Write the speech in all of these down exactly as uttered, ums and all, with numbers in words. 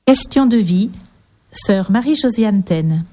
Question de vie, sœur Marie-Josiane Taine.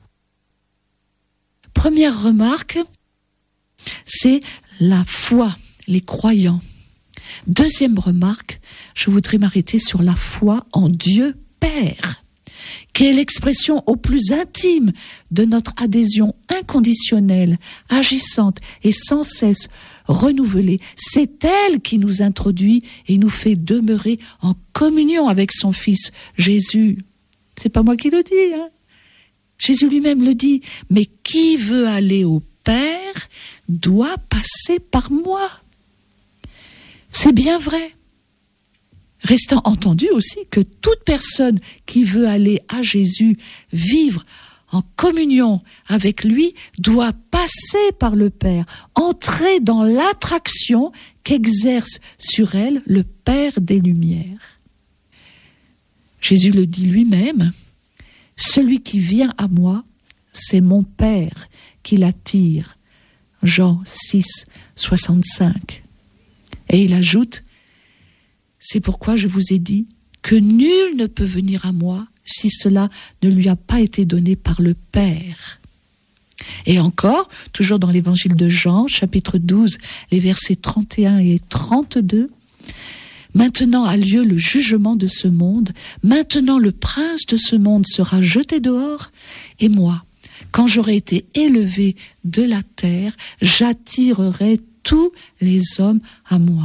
Première remarque, c'est la foi, les croyants. Deuxième remarque, je voudrais m'arrêter sur la foi en Dieu Père, qui est l'expression au plus intime de notre adhésion inconditionnelle, agissante et sans cesse renouvelée. C'est elle qui nous introduit et nous fait demeurer en communion avec son Fils, Jésus. C'est pas moi qui le dis, hein. Jésus lui-même le dit. Mais qui veut aller au Père doit passer par moi. C'est bien vrai. Restant entendu aussi que toute personne qui veut aller à Jésus, vivre en communion avec lui, doit passer par le Père, entrer dans l'attraction qu'exerce sur elle le Père des Lumières. Jésus le dit lui-même, « Celui qui vient à moi, c'est mon Père qui l'attire. » Jean six, soixante-cinq. Et il ajoute, « C'est pourquoi je vous ai dit que nul ne peut venir à moi si cela ne lui a pas été donné par le Père. » Et encore, toujours dans l'évangile de Jean, chapitre douze, les versets trente et un et trente-deux, « Maintenant a lieu le jugement de ce monde, maintenant le prince de ce monde sera jeté dehors, et moi, quand j'aurai été élevé de la terre, j'attirerai tous les hommes à moi. »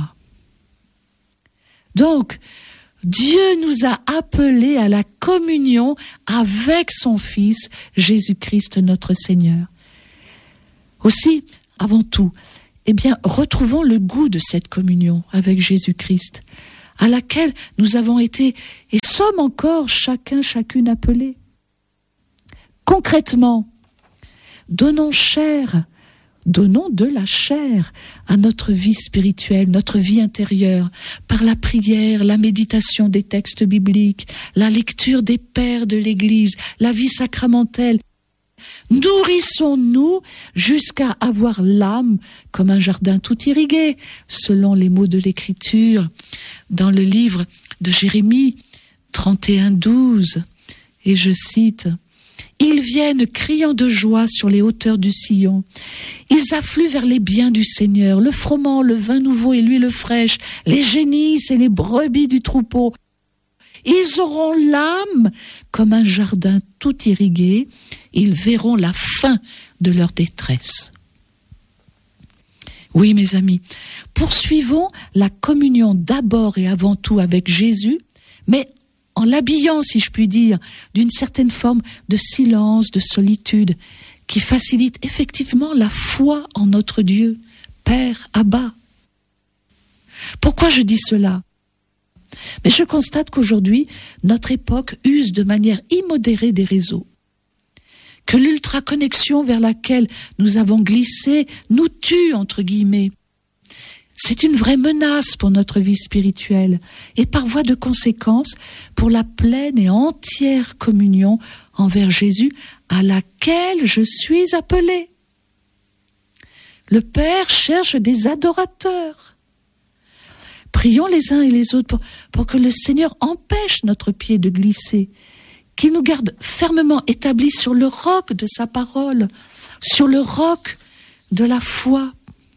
Donc, Dieu nous a appelés à la communion avec son Fils, Jésus-Christ notre Seigneur. Aussi, avant tout, eh bien, retrouvons le goût de cette communion avec Jésus-Christ, à laquelle nous avons été et sommes encore chacun, chacune appelés. Concrètement, donnons chair, donnons de la chair à notre vie spirituelle, notre vie intérieure, par la prière, la méditation des textes bibliques, la lecture des pères de l'Église, la vie sacramentelle. Nourrissons-nous jusqu'à avoir l'âme comme un jardin tout irrigué, selon les mots de l'Écriture, dans le livre de Jérémie trente et un, douze. Et je cite, « Ils viennent criant de joie sur les hauteurs du Sion. Ils affluent vers les biens du Seigneur, le froment, le vin nouveau et l'huile fraîche, les génisses et les brebis du troupeau. Ils auront l'âme comme un jardin tout irrigué. Ils verront la fin de leur détresse. » Oui, mes amis, poursuivons la communion d'abord et avant tout avec Jésus, mais en l'habillant, si je puis dire, d'une certaine forme de silence, de solitude, qui facilite effectivement la foi en notre Dieu, Père, Abba. Pourquoi je dis cela ? Mais je constate qu'aujourd'hui, notre époque use de manière immodérée des réseaux, que l'ultraconnexion vers laquelle nous avons glissé nous tue, entre guillemets. C'est une vraie menace pour notre vie spirituelle et par voie de conséquence pour la pleine et entière communion envers Jésus à laquelle je suis appelé. Le Père cherche des adorateurs. Prions les uns et les autres pour, pour que le Seigneur empêche notre pied de glisser, qu'il nous garde fermement établis sur le roc de sa parole, sur le roc de la foi.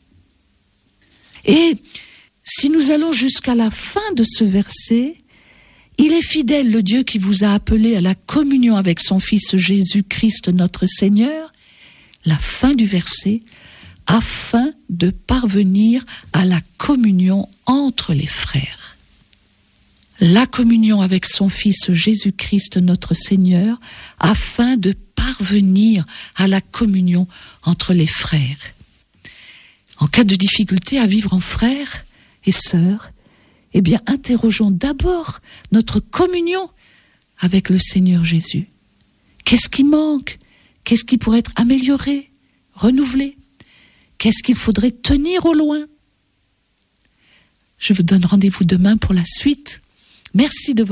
Et si nous allons jusqu'à la fin de ce verset, il est fidèle, le Dieu qui vous a appelé à la communion avec son Fils Jésus-Christ notre Seigneur, la fin du verset, afin de parvenir à la communion entre les frères. La communion avec son Fils Jésus-Christ notre Seigneur, afin de parvenir à la communion entre les frères. En cas de difficulté à vivre en frères et sœurs, eh bien, interrogeons d'abord notre communion avec le Seigneur Jésus. Qu'est-ce qui manque ? Qu'est-ce qui pourrait être amélioré, renouvelé ? Qu'est-ce qu'il faudrait tenir au loin ? Je vous donne rendez-vous demain pour la suite. Merci de votre